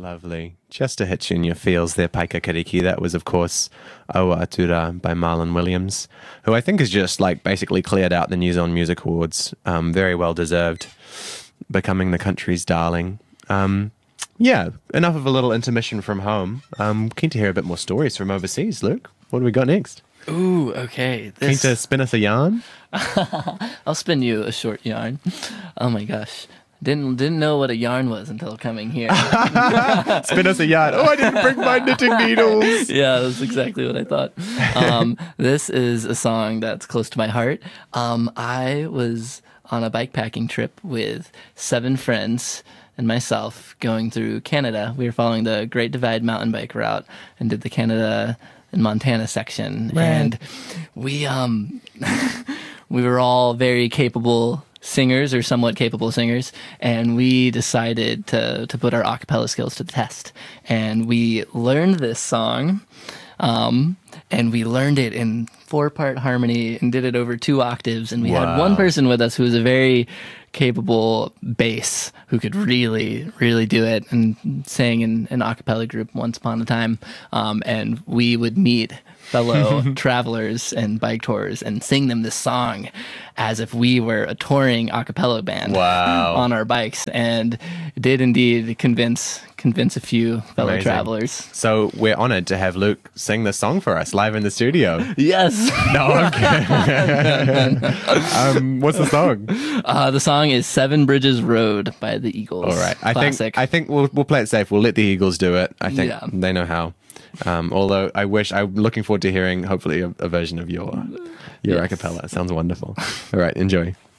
Lovely. Just to hit you in your feels there, Paika Kariki. That was, of course, Oa Atura by Marlon Williams, who I think has just like basically cleared out the New Zealand Music Awards. Very well deserved, becoming the country's darling. Yeah, enough of a little intermission from home. Keen to hear a bit more stories from overseas, Luke. What do we got next? Ooh, okay. Keen to spin us a yarn? I'll spin you a short yarn. Oh my gosh. Didn't know what a yarn was until coming here. Spin us a yarn. Oh, I didn't bring my knitting needles. Yeah, that's exactly what I thought. This is a song that's close to my heart. I was on a bikepacking trip with 7 friends and myself going through Canada. We were following the Great Divide mountain bike route and did the Canada and Montana section. Right. And we we were all very capable singers, or somewhat capable singers, and we decided to put our a cappella skills to the test. And we learned this song, and we learned it in 4-part harmony and did it over 2 octaves. And we had one person with us who was a very capable bass who could really, really do it, and sang in an a cappella group once upon a time. And we would meet fellow travelers and bike tours and sing them this song as if we were a touring a cappella band on our bikes, and did indeed convince a few fellow travelers. So we're honored to have Luke sing this song for us live in the studio. Yes. No, okay. What's the song? The song is Seven Bridges Road by the Eagles. All right. Classic. I think we'll play it safe. We'll let the Eagles do it. I think they know how. Although I'm looking forward to hearing hopefully a version of your a cappella. It sounds wonderful. All right, enjoy.